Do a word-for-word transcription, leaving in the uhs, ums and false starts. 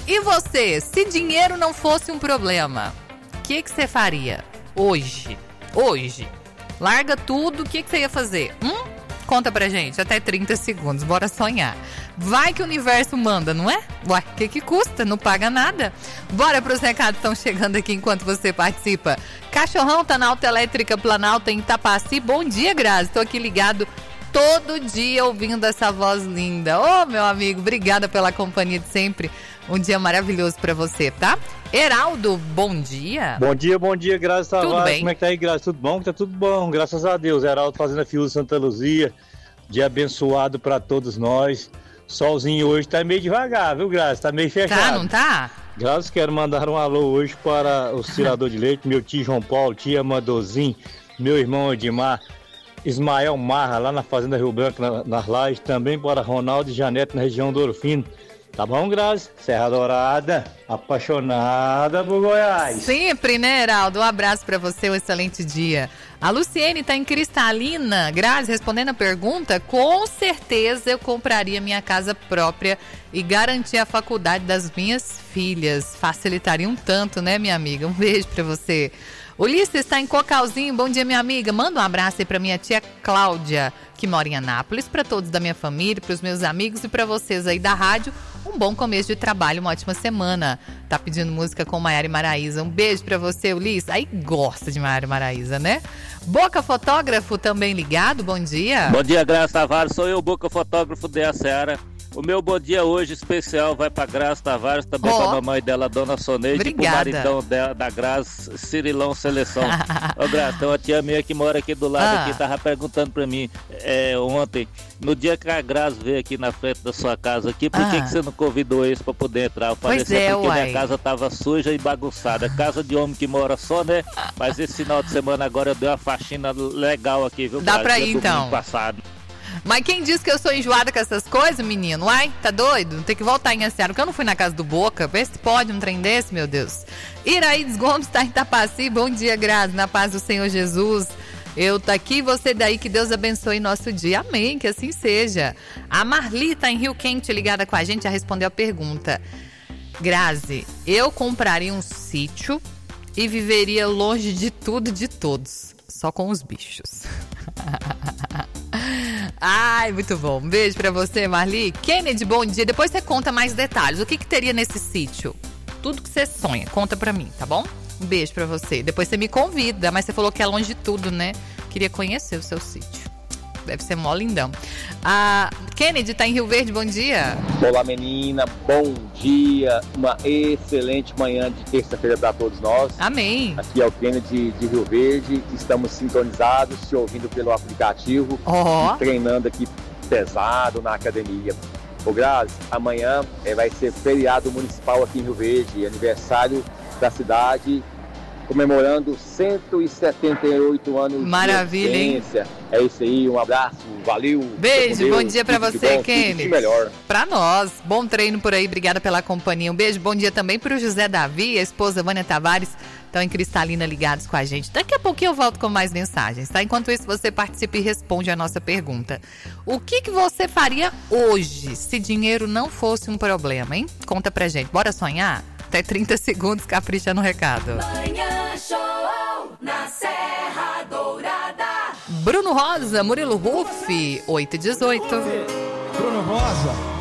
E você, se dinheiro não fosse um problema, o que que você faria hoje? Hoje. Larga tudo, o que que você ia fazer? Hum? Conta pra gente, até trinta segundos, bora sonhar. Vai que o universo manda, não é? Ué, o que que custa? Não paga nada. Bora pros recados que estão chegando aqui enquanto você participa. Cachorrão tá na Autoelétrica Planalto em Tapaci. Bom dia, Grazi. Tô aqui ligado todo dia ouvindo essa voz linda. Ô, meu amigo, obrigada pela companhia de sempre. Um dia maravilhoso pra você, tá? Heraldo, bom dia. Bom dia, bom dia, Grazi Tavares. Tudo bem? Como é que tá aí, Grazi? Tudo bom? Tá tudo bom, graças a Deus. Heraldo fazendo a Fiuza Santa Luzia. Dia abençoado pra todos nós. Solzinho hoje tá meio devagar, viu, Grazi? Tá meio fechado. Tá, não tá? Grazi, quero mandar um alô hoje para os tiradores de leite, meu tio João Paulo, tia Amandozinho, meu irmão Edmar, Ismael Marra, lá na Fazenda Rio Branco, na, nas Lajes, também para Ronaldo e Janete, na região do Ouro Fino. Tá bom, Grazi? Serra Dourada, apaixonada por Goiás. Sempre, né, Heraldo? Um abraço pra você, um excelente dia. A Luciene tá em Cristalina. Grazi, respondendo a pergunta, com certeza eu compraria minha casa própria e garantir a faculdade das minhas filhas. Facilitaria um tanto, né, minha amiga? Um beijo pra você. Ulisses está em Cocalzinho. Bom dia, minha amiga. Manda um abraço aí pra minha tia Cláudia, que mora em Anápolis, pra todos da minha família, pros meus amigos e pra vocês aí da rádio. Um bom começo de trabalho, uma ótima semana. Tá pedindo música com Maiara e Maraísa. Um beijo pra você, Ulisses. Aí gosta de Maiara e Maraísa, né? Boca Fotógrafo também ligado, bom dia. Bom dia, Graça Tavares. Sou eu, Boca Fotógrafo da Seara. O meu bom dia hoje especial vai pra Graça Tavares, também oh. pra mamãe dela, Dona Soneide, e pro maridão dela, da Graça, Cirilão Seleção. Ô, Graça, tem uma tia minha que mora aqui do lado, ah. aqui, tava perguntando pra mim é, ontem, no dia que a Graça veio aqui na frente da sua casa aqui, por ah. que, que você não convidou eles pra poder entrar? Eu falei pois assim, é, porque uai. minha casa tava suja e bagunçada. Casa de homem que mora só, né? Mas esse final de semana agora eu dei uma faxina legal aqui, viu, Dá Graça? pra ir, então. Passado. Mas quem disse que eu sou enjoada com essas coisas, menino? Uai, tá doido? Tem que voltar em Anciaro, porque eu não fui na casa do Boca. Vê se pode um trem desse, meu Deus. Iraídes Gomes tá em Tapaci. Bom dia, Grazi. Na paz do Senhor Jesus. Eu tô aqui, você daí, que Deus abençoe nosso dia. Amém, que assim seja. A Marli tá em Rio Quente, ligada com a gente, já respondeu a pergunta. Grazi, eu compraria um sítio e viveria longe de tudo e de todos. Só com os bichos. Ai, muito bom. Um beijo pra você, Marli. Kennedy, bom dia. Depois você conta mais detalhes. O que que teria nesse sítio? Tudo que você sonha. Conta pra mim, tá bom? Um beijo pra você. Depois você me convida. Mas você falou que é longe de tudo, né? Queria conhecer o seu sítio. Deve ser mó lindão. A Kennedy tá em Rio Verde, bom dia. Olá, menina, bom dia. Uma excelente manhã de terça-feira para todos nós. Amém. Aqui é o Kennedy de Rio Verde. Estamos sintonizados, te ouvindo pelo aplicativo. Oh. E treinando aqui pesado na academia. Ô, Grazi, amanhã é, vai ser feriado municipal aqui em Rio Verde. Aniversário da cidade, comemorando cento e setenta e oito anos. Maravilha, de existência. Hein? É isso aí, um abraço, valeu. Beijo, bom dia pra você, Kennedy. Melhor. Pra nós, bom treino por aí, obrigada pela companhia. Um beijo, bom dia também pro José Davi e a esposa Vânia Tavares, estão em Cristalina ligados com a gente. Daqui a pouquinho eu volto com mais mensagens, tá? Enquanto isso, você participa e responde a nossa pergunta. O que que você faria hoje se dinheiro não fosse um problema, hein? Conta pra gente, bora sonhar? Até trinta segundos, capricha no recado. Manhã Show na Serra Dourada. Bruno Rosa, Murilo Ruff, oito e dezoito. Bruno Rosa.